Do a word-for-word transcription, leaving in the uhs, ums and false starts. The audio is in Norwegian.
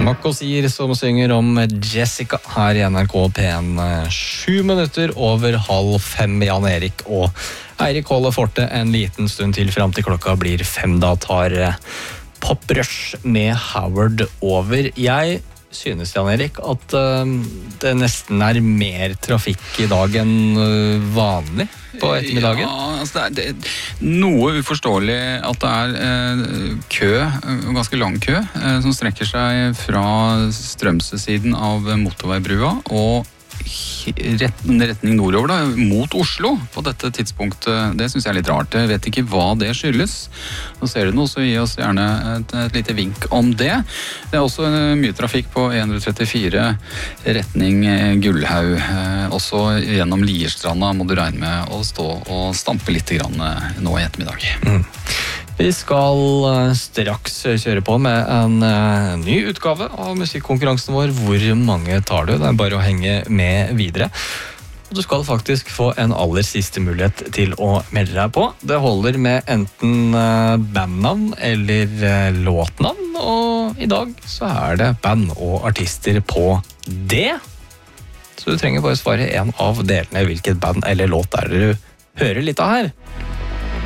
Makosir som synger om Jessica her i N R K P en. Sju minutter over halv fem. Jan Erik og Eirik holder fortet en liten stund til frem til klokka blir fem. Da tar Pop Rush med Howard over. Jeg synes, Jan Erik, at uh, det nesten er mer trafikk i dag enn uh, vanlig på ettermiddagen. Ja, altså det er, det er noe uforståelig at det er eh, kø, ganske lang kø, eh, som strekker seg fra Strømsø-siden av motorveibrua og rett, retning nordover da, mot Oslo på dette tidspunktet. Det synes jeg er litt rart. Jeg vet ikke hva det skyldes. Nå ser du noe, så gi oss gjerne et, et lite vink om det. Det er også mye trafikk på E ett trettifire retning Gullhaug. Også gjennom Lierstranda må du regne med å stå og stampe litt grann nå i ettermiddag. Mm. Vi skal straks kjøre på med en uh, ny utgave av musikkonkurransen vår. Hvor mange tar du? Det er bare å henge med videre. Og du skal faktisk få en aller siste mulighet til å melde deg på. Det holder med enten uh, bandnavn eller uh, låtnavn. Og i dag så er det band og artister på det. Så du trenger bare svare en av delene hvilket band eller låt er det du hører litt av her.